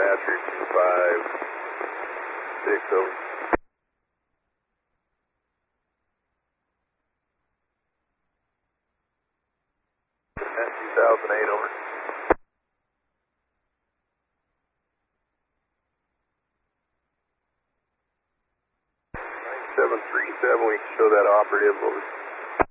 Patrick 256 over. 2008 over. 737, we can show that operative over.